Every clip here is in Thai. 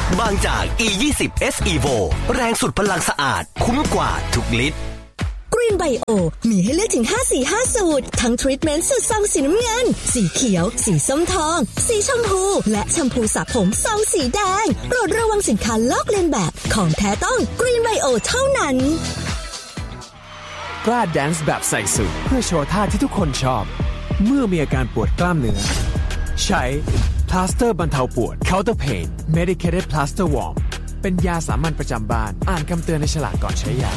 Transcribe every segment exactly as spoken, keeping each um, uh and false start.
บางจาก อี ยี่สิบ เอส Evo แรงสุดพลังสะอาดคุ้มกว่าทุกลิตร Green Bio มีให้เลือกถึงห้าสี ห้าสูตรทั้งทรีทเมนต์สูตรซองสีน้ำเงินสีเขียวสีส้มทองสีชมพูและแชมพูสระผมซองสีแดงโปรดระวังสินค้าลอกเลียนแบบของแท้ต้อง Green Bio เท่านั้นกล้าแดนซ์แบบใส่สูทเพื่อโชว์ท่าที่ทุกคนชอบเมื่อมีอาการปวดกล้ามเนื้อใช้พลาสเตอร์บรรเทาปวด Counter Pain Medicated Plaster Warm เป็นยาสามัญประจำบ้านอ่านคำเตือนในฉลากก่อนใช้ยา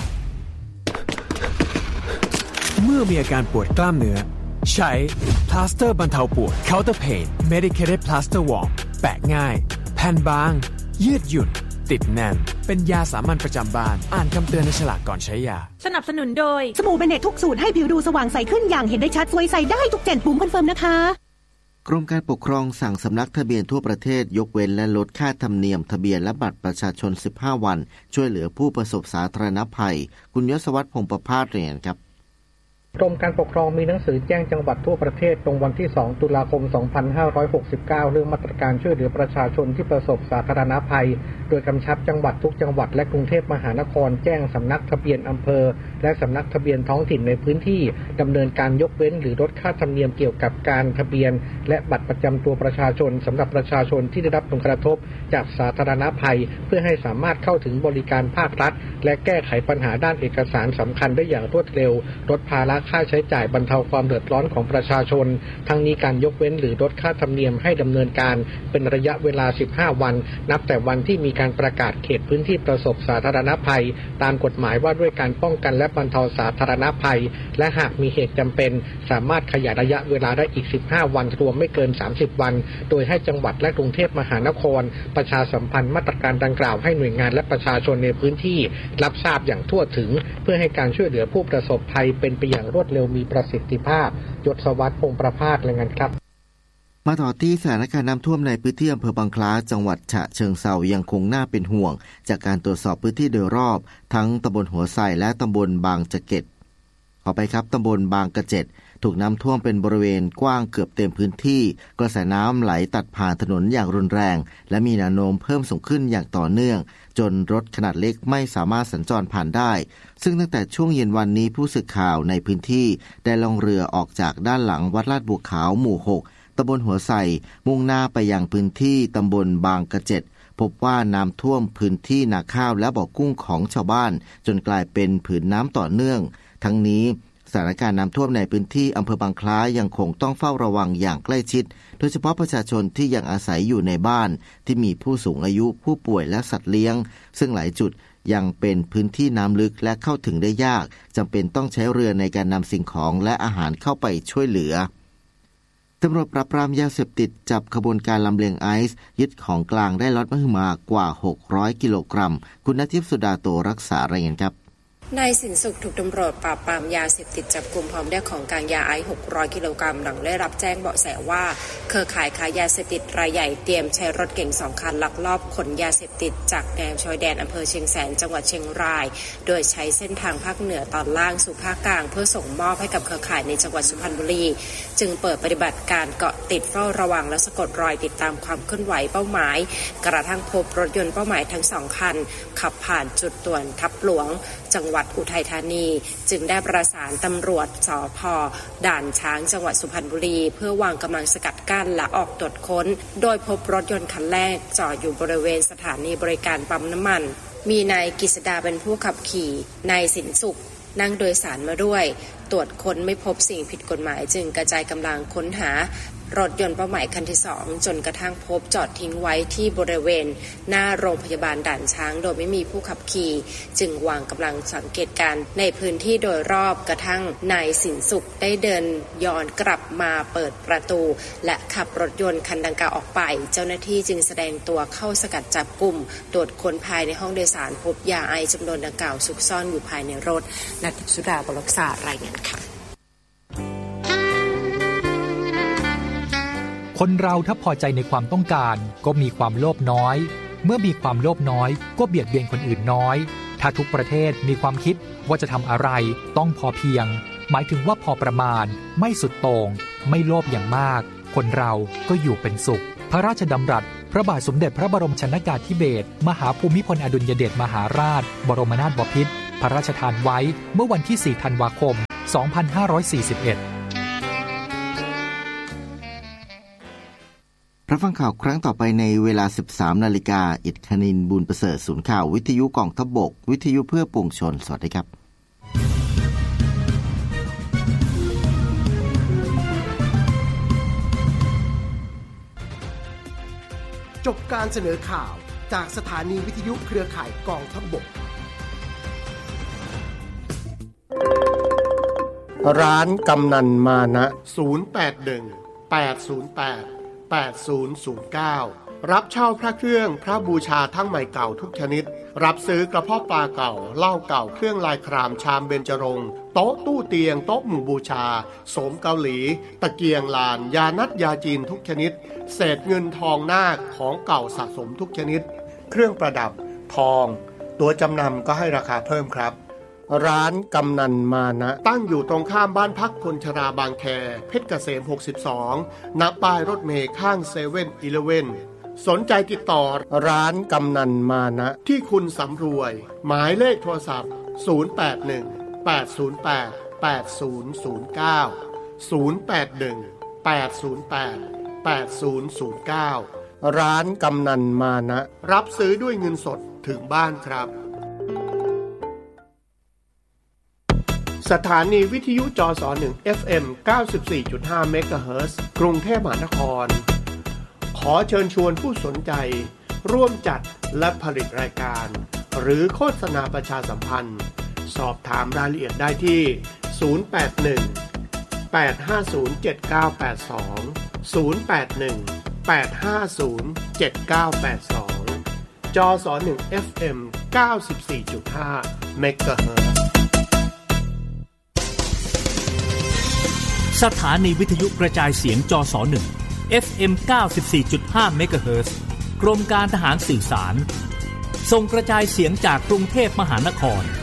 เมื่อมีอาการปวดกล้ามเนื้อใช้พลาสเตอร์บรรเทาปวด Counter Pain Medicated Plaster Warm แปะง่ายแผ่นบางยืดหยุ่นติดแน่นเป็นยาสามัญประจำบ้านอ่านคำเตือนในฉลากก่อนใช้ยาสนับสนุนโดยสบู่เบเนตทุกสูตรให้ผิวดูสว่างใสขึ้นอย่างเห็นได้ชัดสวยใสได้ทุกเจนปุ่มคอนเฟิร์มนะคะกรมการปกครองสั่งสำนักทะเบียนทั่วประเทศยกเว้นและลดค่าธรรมเนียมทะเบียนและบัตรประชาชนสิบห้าวันช่วยเหลือผู้ประสบสาธารณภัยคุณยศวัฒน์พงษ์ประภาสเรียนครับกรมการปกครองมีหนังสือแจ้งจังหวัดทั่วประเทศตรงวันที่สองตุลาคมสองพันห้าร้อยหกสิบเก้าเรื่องมาตรการช่วยเหลือประชาชนที่ประสบสาธารณภัยโดยกำชับจังหวัดทุกจังหวัดและกรุงเทพมหานครแจ้งสำนักทะเบียนอำเภอและสำนักทะเบียนท้องถิ่นในพื้นที่ดำเนินการยกเว้นหรือลดค่าธรรมเนียมเกี่ยวกับการทะเบียนและบัตรประจำตัวประชาชนสำหรับประชาชนที่ได้รับผลกระทบจากสาธารณภัยเพื่อให้สามารถเข้าถึงบริการภาครัฐและแก้ไขปัญหาด้านเอกสารสำคัญได้อย่างรวดเร็วลดภาระค่าใช้จ่ายบรรเทาความเดือดร้อนของประชาชนทั้งนี้การยกเว้นหรือลดค่าธรรมเนียมให้ดำเนินการเป็นระยะเวลาสิบห้าวันนับแต่วันที่มีการประกาศเขตพื้นที่ประสบสาธารณภัยตามกฎหมายว่าด้วยการป้องกันและบรรเทาสาธารณภัยและหากมีเหตุจำเป็นสามารถขยายระยะเวลาได้อีกสิบห้าวันรวมไม่เกินสามสิบวันโดยให้จังหวัดและกรุงเทพมหานครประชาสัมพันธ์มาตรการดังกล่าวให้หน่วยงานและประชาชนในพื้นที่รับทราบอย่างทั่วถึงเพื่อให้การช่วยเหลือผู้ประสบภัยเป็นไปอย่างรวดเร็วมีประสิทธิภาพยศวัฒน์พงษ์ประภาสรายงานครับมาต่อที่สถานการณ์น้ำท่วมในพื้นที่อำเภอบางคล้าจังหวัดฉะเชิงเทรายังคงน่าเป็นห่วงจากการตรวจสอบพื้นที่โดยรอบทั้งตำบลหัวไส่และตำบลบางจะเก็ดขอไปครับตำบลบางกระเจ็ดถูกน้ำท่วมเป็นบริเวณกว้างเกือบเต็มพื้นที่กระแสน้ำไหลตัดผ่านถนนอย่างรุนแรงและมีแนวโน้มเพิ่มสูงขึ้นอย่างต่อเนื่องจนรถขนาดเล็กไม่สามารถสัญจรผ่านได้ซึ่งตั้งแต่ช่วงเย็นวันนี้ผู้สื่อข่าวในพื้นที่ได้ล่องเรือออกจากด้านหลังวัดลาดบัวขาวหมู่หกตำบลหัวไส่มุ่งหน้าไปยังพื้นที่ตำบลบางกระเจ็ดพบว่าน้ำท่วมพื้นที่นาข้าวและบ่อกุ้งของชาวบ้านจนกลายเป็นผืนน้ำต่อเนื่องทั้งนี้สถานการณ์น้ำท่วมในพื้นที่อำเภอบางคล้ายังคงต้องเฝ้าระวังอย่างใกล้ชิดโดยเฉพาะประชาชนที่ยังอาศัยอยู่ในบ้านที่มีผู้สูงอายุผู้ป่วยและสัตว์เลี้ยงซึ่งหลายจุดยังเป็นพื้นที่น้ำลึกและเข้าถึงได้ยากจำเป็นต้องใช้เรือในการนำสิ่งของและอาหารเข้าไปช่วยเหลือตำรวจปราบปรามยาเสพติดจับขบวนการลำเลียงไอซ์ยึดของกลางได้ล็อตมหึมากว่าหกร้อยกิโลกรัมคุณณทิพย์สุดาโตรักษารายงานครับนายสินสุขถูกตำรวจปราบปรามยาเสพติดจับกุมพร้อมด้วยของกลางยาไอซ์หกร้อยกิโลกรัมหลังได้รับแจ้งเบาะแสว่าเครือข่ายค้ายาเสพติดรายใหญ่เตรียมใช้รถเก๋งสองคันลักลอบขนยาเสพติดจากแนวชายแดนอำเภอเชียงแสนจังหวัดเชียงรายโดยใช้เส้นทางภาคเหนือตอนล่างสู่ภาคกลางเพื่อส่งมอบให้กับเครือข่ายในจังหวัดสุพรรณบุรีจึงเปิดปฏิบัติการเกาะติดเฝ้าระวังและสะกดรอยติดตามความเคลื่อนไหวเป้าหมายกระทั่งพบรถยนต์เป้าหมายทั้งสองคันขับผ่านจุดตรวจทับหลวงจังหวัดอุทัยธานีจึงได้ประสานตำรวจสภ.ด่านช้างจังหวัดสุพรรณบุรีเพื่อวางกำลังสกัดกั้นและออกตรวจค้นโดยพบรถยนต์คันแรกจอดอยู่บริเวณสถานีบริการปั๊มน้ำมันมีนายกฤษดาเป็นผู้ขับขี่นายสินสุขนั่งโดยสารมาด้วยตรวจค้นไม่พบสิ่งผิดกฎหมายจึงกระจายกำลังค้นหารถยนต์เป้าหมายคันที่สองจนกระทั่งพบจอดทิ้งไว้ที่บริเวณหน้าโรงพยาบาลด่านช้างโดยไม่มีผู้ขับขี่จึงวางกำลังสังเกตการณ์ในพื้นที่โดยรอบกระทั่งนายสินสุขได้เดินย้อนกลับมาเปิดประตูและขับรถยนต์คันดังกล่าวออกไปเจ้าหน้าที่จึงแสดงตัวเข้าสกัดจับกุมตรวจค้นภายในห้องโดยสารพบยาไอซ์จำนวนดังกล่าวซุกซ่อนอยู่ภายในรถณทิพย์สุดาบรักษารายงานค่ะคนเราถ้าพอใจในความต้องการก็มีความโลภน้อยเมื่อมีความโลภน้อยก็เบียดเบียนคนอื่นน้อยถ้าทุกประเทศมีความคิดว่าจะทำอะไรต้องพอเพียงหมายถึงว่าพอประมาณไม่สุดโต่งไม่โลภอย่างมากคนเราก็อยู่เป็นสุขพระราชดำรัสพระบาทสมเด็จพระบรมชนกาธิเบศรมหาภูมิพลอดุลยเดชมหาราชบรมนาถบพิตรพระราชทานไว้เมื่อวันที่สี่ธันวาคมสองพันห้าร้อยสี่สิบเอ็ดรับฟังข่าวครั้งต่อไปในเวลา สิบสามนาฬิกา อิฐคณินทร์บุญประเสริฐศูนย์ข่าววิทยุกองทัพบกวิทยุเพื่อปวงชนสวัสดีครับจบการเสนอข่าวจากสถานีวิทยุเครือข่ายกองทัพบกร้านกำนันมานะศูนย์ แปด หนึ่ง แปด ศูนย์ แปด แปด ศูนย์ ศูนย์ เก้ารับเช่าพระเครื่องพระบูชาทั้งใหม่เก่าทุกชนิดรับซื้อกระเพาะปลาเก่าเหล้าเก่าเครื่องลายครามชามเบญจรงค์โต๊ะตู้เตียงโต๊ะหมู่บูชาโสมเกาหลีตะเกียงลานยานัดยาจีนทุกชนิดเศษเงินทองนาคของเก่าสะสมทุกชนิดเครื่องประดับทองตัวจำนำก็ให้ราคาเพิ่มครับร้านกำนันมานะตั้งอยู่ตรงข้ามบ้านพักคนชราบางแคเพชรเกษมหกสิบสองณป้ายรถเมล์ข้างเซเว่นอีเลฟเว่นสนใจติดต่อร้านกำนันมานะที่คุณสำรวยหมายเลขโทรศัพท์ศูนย์ แปด หนึ่ง แปด ศูนย์ แปด แปด ศูนย์ ศูนย์ เก้า ศูนย์ แปด หนึ่ง แปด ศูนย์ แปด แปด ศูนย์ ศูนย์ เก้าร้านกำนันมานะรับซื้อด้วยเงินสดถึงบ้านครับสถานีวิทยุจสหนึ่ง เอฟ เอ็ม เก้าสิบสี่จุดห้า เมกะเฮิรตซ์กรุงเทพมหานครขอเชิญชวนผู้สนใจร่วมจัดและผลิตรายการหรือโฆษณาประชาสัมพันธ์สอบถามรายละเอียดได้ที่ศูนย์ แปด หนึ่ง แปด ห้า ศูนย์ เจ็ด เก้า แปด สอง ศูนย์ แปด หนึ่ง แปด ห้า ศูนย์ เจ็ด เก้า แปด สองจสหนึ่ง เอฟ เอ็ม เก้าสิบสี่จุดห้า เมกะเฮิรตซ์สถานีวิทยุกระจายเสียงจสหนึ่ง เอฟ เอ็ม เก้าสิบสี่จุดห้า เมกะเฮิรตซ์กรมการทหารสื่อสารส่งกระจายเสียงจากกรุงเทพมหานคร